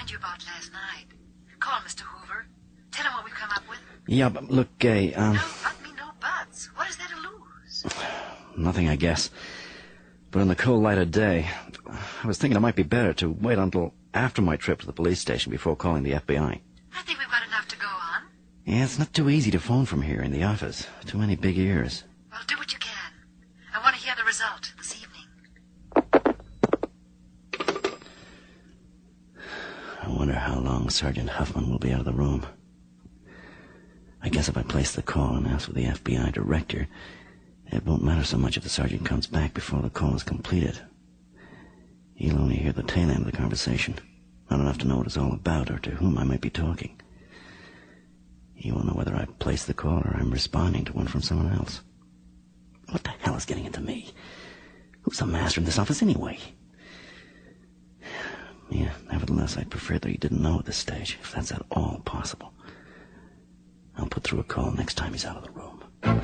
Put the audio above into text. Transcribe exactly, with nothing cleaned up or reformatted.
remind you about last night. Call Mister Hoover. Tell him what we've come up with. Yeah, but look, Gay, um... No, but me, no buts. What is there to lose? Nothing, I guess. But in the cold light of day, I was thinking it might be better to wait until after my trip to the police station before calling the F B I. I think we've got enough to go on. Yeah, it's not too easy to phone from here in the office. Too many big ears. Well, do what you can. I want to hear the result this evening. I wonder how long Sergeant Huffman will be out of the room. I guess if I place the call and ask for the F B I director, it won't matter so much if the sergeant comes back before the call is completed. He'll only hear the tail end of the conversation, not enough to know what it's all about or to whom I might be talking. He won't know whether I place the call or I'm responding to one from someone else. What the hell is getting into me? Who's the master in this office anyway? Yeah, nevertheless, I'd prefer that he didn't know at this stage, if that's at all possible. I'll put through a call next time he's out of the room.